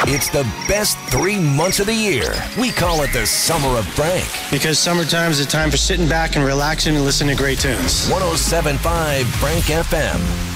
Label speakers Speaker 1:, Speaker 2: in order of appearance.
Speaker 1: It's the best 3 months of the year. We call it the Summer of Frank.
Speaker 2: Because summertime is a time for sitting back and relaxing and listening to great tunes.
Speaker 1: 107.5 Frank FM.